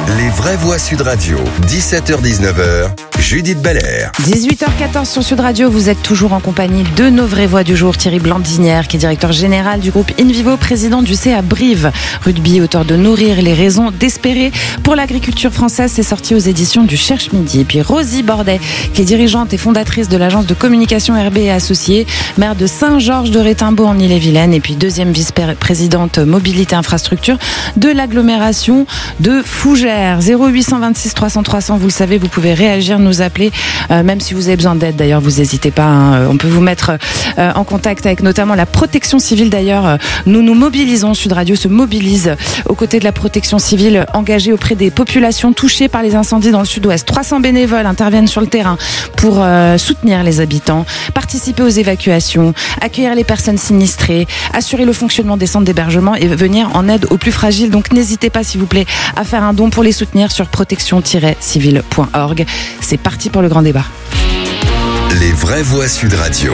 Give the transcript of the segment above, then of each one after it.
Les vraies voix Sud Radio, 17h-19h, Judith Belair. 18h14 sur Sud Radio, vous êtes toujours en compagnie de nos vraies voix du jour. Thierry Blandinière, qui est directeur général du groupe InVivo, président du CA Brive Rugby, auteur de Nourrir les raisons d'espérer pour l'agriculture française. C'est sorti aux éditions du Cherche Midi. Et puis Rosie Bordet, qui est dirigeante et fondatrice de l'agence de communication RB et Associés, maire de Saint-Georges de Rétimbaud en Ille-et-Vilaine, et puis deuxième vice-présidente mobilité infrastructure de l'agglomération de Fougères. 0826 300 300, vous le savez, vous pouvez réagir, nous appeler, même si vous avez besoin d'aide. D'ailleurs, vous n'hésitez pas, on peut vous mettre en contact avec notamment la protection civile. D'ailleurs, nous nous mobilisons, Sud Radio se mobilise aux côtés de la protection civile engagée auprès des populations touchées par les incendies dans le sud-ouest. 300 bénévoles interviennent sur le terrain pour soutenir les habitants, participer aux évacuations, accueillir les personnes sinistrées, assurer le fonctionnement des centres d'hébergement et venir en aide aux plus fragiles. Donc n'hésitez pas, s'il vous plaît, à faire un don pour les soutenir sur protection-civile.org. C'est parti pour le grand débat. Les vraies voix Sud Radio.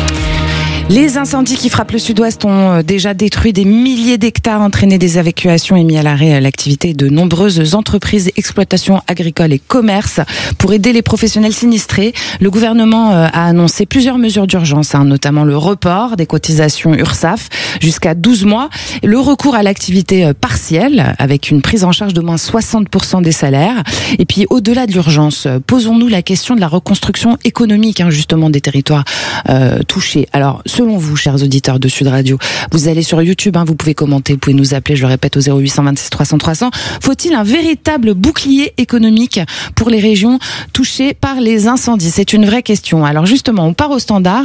Les incendies qui frappent le sud-ouest ont déjà détruit des milliers d'hectares, entraîné des évacuations et mis à l'arrêt l'activité de nombreuses entreprises, exploitations agricoles et commerces. Pour aider les professionnels sinistrés, le gouvernement a annoncé plusieurs mesures d'urgence, notamment le report des cotisations URSSAF jusqu'à 12 mois, le recours à l'activité partielle avec une prise en charge d'au moins 60% des salaires. Et puis au-delà de l'urgence, posons-nous la question de la reconstruction économique justement des territoires touchés. Alors, selon vous, chers auditeurs de Sud Radio, vous allez sur YouTube, vous pouvez commenter, vous pouvez nous appeler, je le répète, au 0826 300 300. Faut-il un véritable bouclier économique pour les régions touchées par les incendies? C'est une vraie question. Alors justement, on part au standard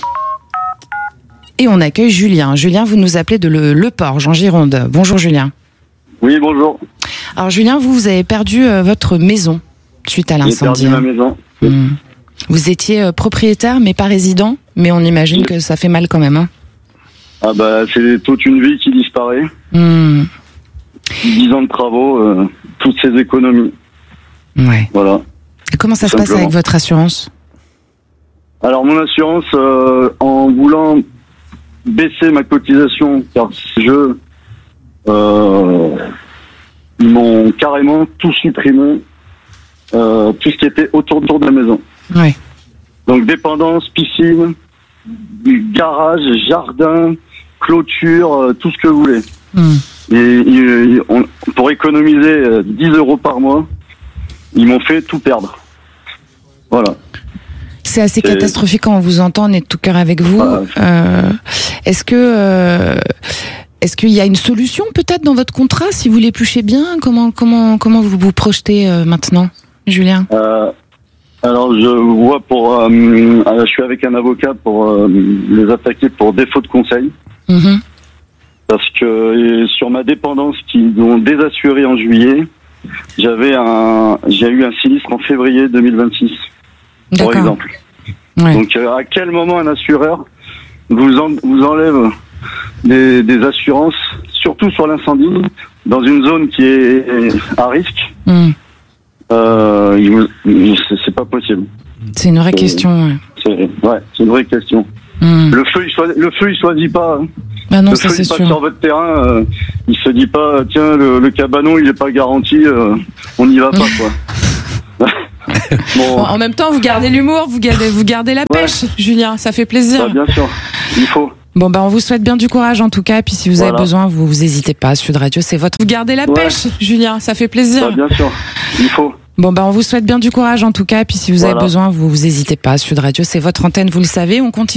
et on accueille Julien. Julien, vous nous appelez de Le Porge, en Gironde. Bonjour Julien. Oui, bonjour. Alors Julien, vous avez perdu votre maison suite à l'incendie. J'ai perdu ma maison. Vous étiez propriétaire mais pas résident, mais on imagine que ça fait mal quand même. Ah bah c'est toute une vie qui disparaît. 10 ans de travaux, toutes ces économies. Ouais. Voilà. Et comment ça se passe avec votre assurance? Alors mon assurance, en voulant baisser ma cotisation, car ils m'ont carrément tout supprimé, tout ce qui était autour de la maison. Ouais. Donc dépendance, piscine, garage, jardin, clôture, tout ce que vous voulez. Et pour économiser 10 € par mois, ils m'ont fait tout perdre. Voilà. C'est assez catastrophique quand on vous entend, on est de tout cœur avec vous. Est-ce qu'il y a une solution peut-être dans votre contrat si vous l'épluchez bien? Comment vous vous projetez maintenant, Julien? Alors je vois je suis avec un avocat pour les attaquer pour défaut de conseil. Parce que sur ma dépendance qu'ils ont désassuré en juillet, j'ai eu un sinistre en février 2026. D'accord. Par exemple. Ouais. Donc à quel moment un assureur vous enlève des assurances, surtout sur l'incendie, dans une zone qui est à risque? C'est pas possible. C'est une vraie question. C'est une vraie question. Le feu, il choisit pas. Ah non, le ça feu, c'est il passe sûr. sur votre terrain, il se dit pas, tiens, le cabanon, il est pas garanti, on n'y va pas, quoi. Bon, en même temps, vous gardez l'humour, vous gardez la pêche, Julien, ça fait plaisir. Ouais, bien sûr, il faut. Bon, on vous souhaite bien du courage en tout cas, puis si vous avez besoin, vous n'hésitez pas. Sud Radio, c'est votre. Vous gardez la pêche, Julien, ça fait plaisir. Ouais, bien sûr, il faut. Bon, on vous souhaite bien du courage en tout cas, puis si vous avez besoin, vous n'hésitez pas. Sud Radio, c'est votre antenne, vous le savez. On continue.